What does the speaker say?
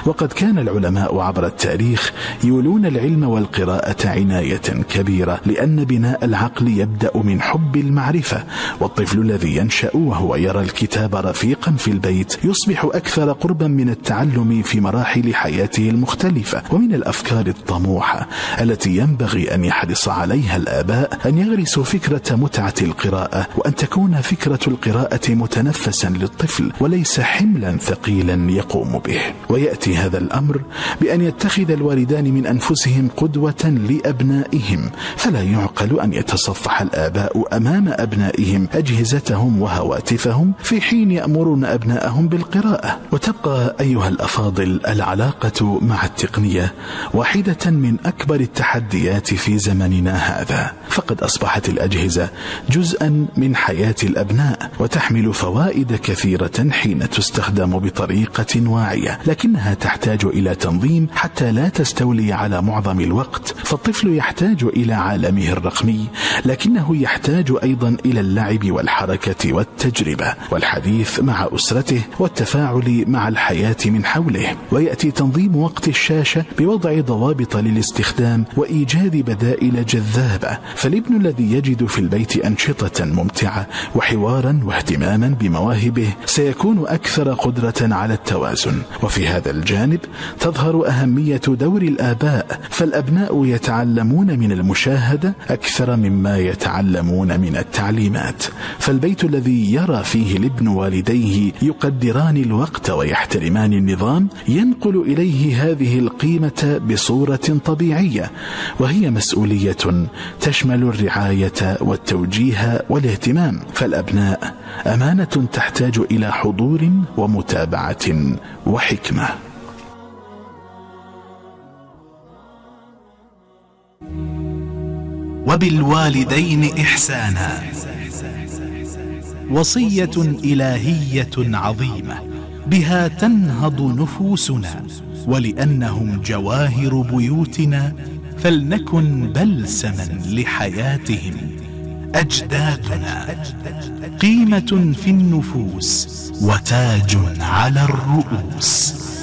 وقد كان العلماء عبر التاريخ يولون العلم والقراءة عناية كبيرة، لأن بناء العقل يبدأ من حب المعرفة، والطفل الذي ينشأ وهو يرى الكتاب رفيقا في البيت يصبح أكثر قربا من التعلم في مراحل حياته المختلفة. ومن الأفكار الطموحة التي ينبغي أن يحرص عليها الآباء أن يغرسوا فكرة متعة القراءة، وأن تكون فكرة القراءة متنفسا للطفل وليس حملا ثقيلا يقوم به. ويأتي هذا الأمر بأن يتخذ الوالدان من أنفسهم قدوة لأبنائهم، فلا يعقل أن يتصفح الآباء أمام أبنائهم أجهزتهم وهواتفهم في حين يأمرون أبنائهم بالقراءة. وتبقى أيها الأفاضل العلاقة مع التقنية واحدة من أكبر التحديات في زمننا هذا، فقد أصبحت الأجهزة جزءا من حياة الأبناء وتحمل فوائد كثيرة حين تستخدم بطريقة واعية، لكنها تحتاج إلى تنظيم حتى لا تستولي على معظم الوقت. فالطفل يحتاج إلى عالمه الرقمي، لكنه يحتاج أيضا إلى اللعب والحركة والتجربة والحديث مع أسرته والتفاعل مع الحياة من حوله. ويأتي تنظيم وقت الشاشة بوضع ضوابط للاستخدام وإيجاد بدائل جذابة، فالابن الذي يجد في البيت أنشطة ممتعة وحوارا واهتماما بمواهبه سيكون أكثر قدرة على التوازن. وفي هذا الجانب تظهر أهمية دور الآباء، فالأبناء يتعلمون من المشاهدة أكثر مما يتعلمون من التعليمات. فالبيت الذي يرى فيه الابن والديه يقدران الوقت ويحترمان النظام ينقل إليه هذه القيمة بصورة طبيعية، وهي مسؤولية تشمل الرعاية والتوجيه والاهتمام. فالأبناء أمانة تحتاج إلى حضور ومتابعة وحكمة. وبالوالدين إحسانا وصية إلهية عظيمة بها تنهض نفوسنا، ولأنهم جواهر بيوتنا فلنكن بلسما لحياتهم. أجدادنا قيمة في النفوس وتاج على الرؤوس.